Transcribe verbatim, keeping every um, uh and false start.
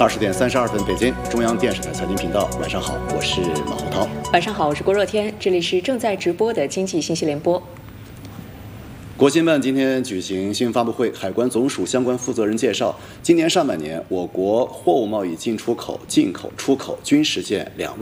二十点三十二分，北京中央电视台财经频道，晚上好，我是马洪涛。 晚上好，我是郭若天，这里是正在直播的经济信息联播。 国新办今天举行新闻发布会，海关总署相关负责人介绍，今年上半年我国货物贸易进出口、进口、出口均实现两位